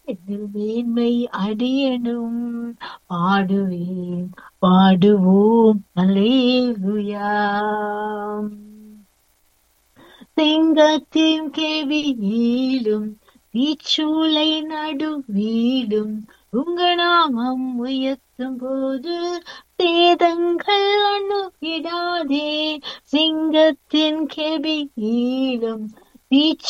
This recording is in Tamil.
என்னில் மேன்மை அடையணும். பாடுவேன், பாடுவோம் அல்லேலூயா. சிங்கத்தின் கேவியிலும் தீச்சூளை நடுவிலும் உங்க நாமம் உயர்த்தும் போது சேதங்கள் அணுகிடாதே. சிங்கத்தின் கெபியிலும்